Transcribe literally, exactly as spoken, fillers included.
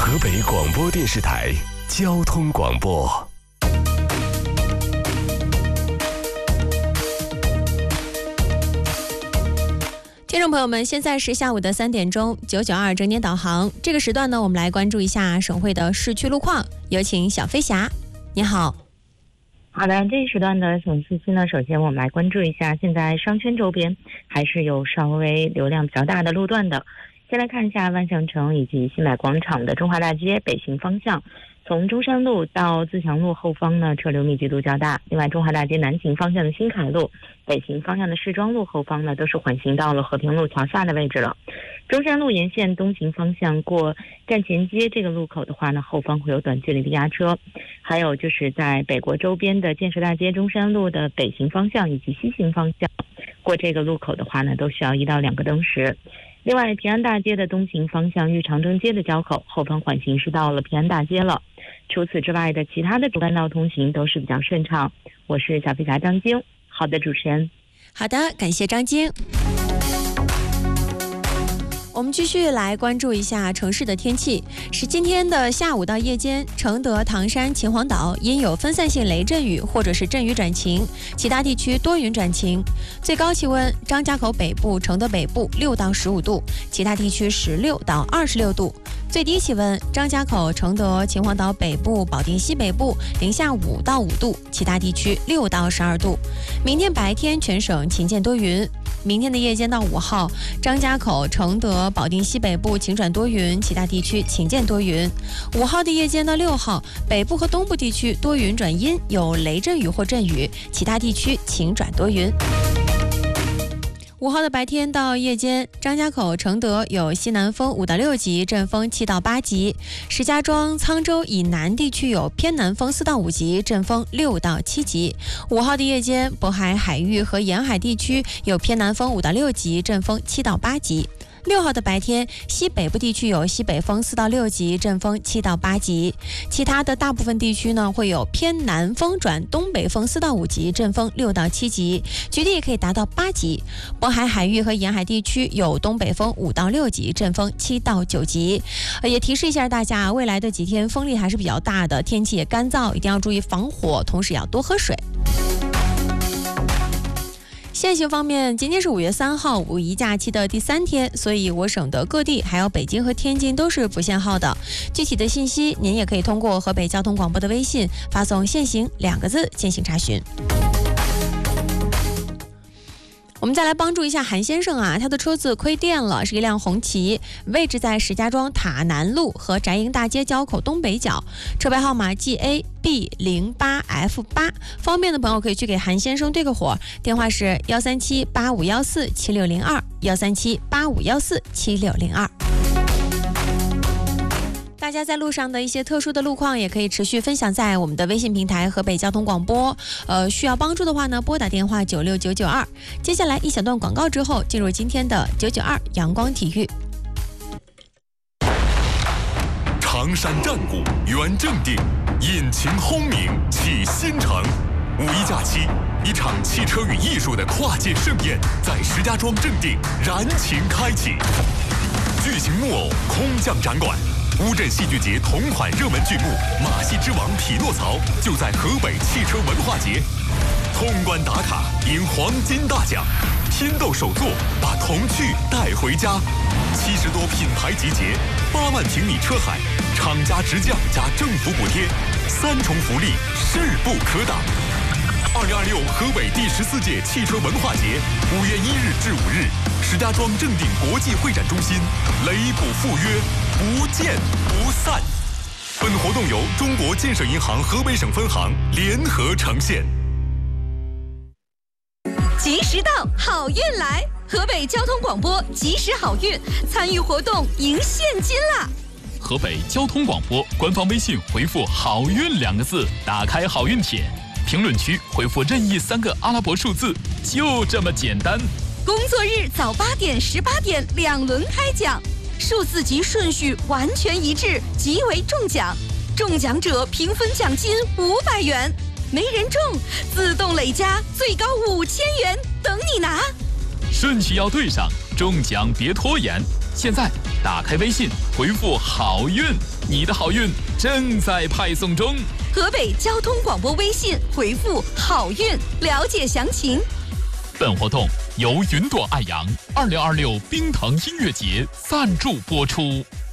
河北广播电视台交通广播。 听众朋友们，现在是下午的三点钟，九九二整点导航。这个时段呢，我们来关注一下省会的市区路况。有请小飞侠，你好。 好的，这一时段的省信息呢，首先我们来关注一下，现在商圈周边还是有稍微流量比较大的路段的。先来看一下万象城以及新买广场的中华大街北行方向，从中山路到自强路后方呢，车流密集度较大。另外，中华大街南行方向的新凯路、北行方向的市庄路后方呢，都是缓行到了和平路桥下的位置了。中山路沿线东行方向过站前街这个路口的话呢，后方会有短距离的压车。还有就是在北国周边的建设大街中山路的北行方向以及西行方向过这个路口的话呢，都需要一到两个灯时。另外，平安大街的东行方向遇长征街的交口后方缓行是到了平安大街了。除此之外的其他的主干道通行都是比较顺畅。我是小飞侠张晶。好的，主持人。 好的，感谢张晶。我们继续来关注一下城市的天气。是今天的下午到夜间，承德、唐山、秦皇岛因有分散性雷阵雨或者是阵雨转晴，其他地区多云转晴。最高气温，张家口北部、承德北部六到十五度，其他地区十六到二十六度。最低气温，张家口、承德、秦皇岛北部、保定西北部零下五到五度，其他地区六到十二度。明天白天全省晴间多云。明天的夜间到五号，张家口、承德、保定西北部晴转多云，其他地区晴间多云。五号的夜间到六号，北部和东部地区多云转阴，有雷阵雨或阵雨，其他地区晴转多云。五号的白天到夜间，张家口、承德有西南风五到六级，阵风七到八级；石家庄、沧州以南地区有偏南风四到五级，阵风六到七级。五号的夜间，渤海海域和沿海地区有偏南风五到六级，阵风七到八级。六号的白天，西北部地区有西北风四到六级，阵风七到八级；其他的大部分地区呢，会有偏南风转东北风四到五级，阵风六到七级，局地也可以达到八级。渤海海域和沿海地区有东北风五到六级，阵风七到九级。呃，也提示一下大家，未来的几天风力还是比较大的，天气也干燥，一定要注意防火，同时也要多喝水。限行方面，今天是五月三号，五一假期的第三天，所以我省的各地还有北京和天津都是不限号的。具体的信息您也可以通过河北交通广播的微信发送限行两个字进行查询。我们再来帮助一下韩先生啊，他的车子亏电了，是一辆红旗，位置在石家庄塔南路和翟营大街交口东北角，车牌号码 G A B 零八 F 八，方便的朋友可以去给韩先生对个火，电话是幺三七八五幺四七六零二，幺三七八五幺四七六零二。大家在路上的一些特殊的路况也可以持续分享在我们的微信平台河北交通广播。呃，需要帮助的话呢，拨打电话九六九九二。接下来一小段广告之后，进入今天的九九二阳光体育。 常山战鼓原正定，引擎轰鸣启新城。五一假期，一场汽车与艺术的跨界盛宴在石家庄正定燃情开启。巨型木偶空降展馆，乌镇戏剧节同款热门剧目《马戏之王匹诺曹》就在河北汽车文化节。通关打卡赢黄金大奖，天斗手作把童趣带回家。七十多品牌集结，八万平米车海，厂家直降加政府补贴，三重福利势不可挡。二零二六河北第十四届汽车文化节，五月一日至五日，石家庄正定国际会展中心，雷补赴约，不见不散。本活动由中国建设银行河北省分行联合呈现。 及时到，好运来！河北交通广播及时好运，参与活动赢现金啦！ 河北交通广播官方微信回复好运两个字，打开好运帖，评论区回复任意三个阿拉伯数字，就这么简单。 工作日早八点、十八点两轮开奖，数字及顺序完全一致，即为中奖。中奖者平分奖金五百元，没人中自动累加最高五千元，等你拿。 顺序要对上，中奖别拖延。 现在打开微信，回复好运，你的好运正在派送中。 河北交通广播微信回复好运，了解详情。 本活动由云朵爱扬二零二六冰糖音乐节赞助播出。